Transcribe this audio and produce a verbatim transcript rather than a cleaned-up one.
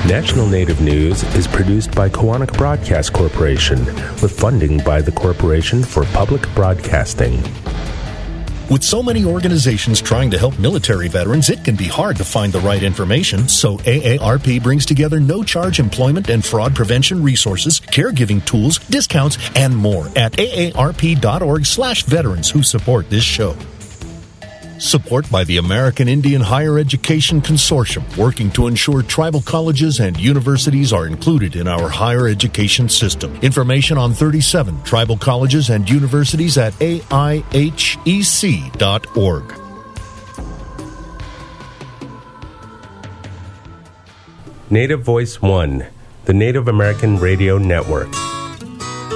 National Native News is produced by Koahnic Broadcast Corporation with funding by the Corporation for Public Broadcasting. With so many organizations trying to help military veterans, it can be hard to find the right information, so A A R P brings together no-charge employment and fraud prevention resources, caregiving tools, discounts, and more at aarp.org slash veterans who support this show. Support by the American Indian Higher Education Consortium, working to ensure tribal colleges and universities are included in our higher education system. Information on thirty-seven tribal colleges and universities at A I H E C dot org. Native Voice One, the Native American Radio Network.